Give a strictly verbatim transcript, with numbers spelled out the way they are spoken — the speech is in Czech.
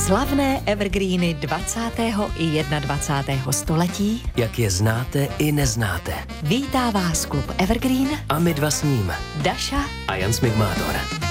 Slavné evergreeny dvacátého i dvacátého prvního století, jak je znáte i neznáte. Vítá vás klub Evergreen a my dva s ním, Daša a Jan Smigmátor.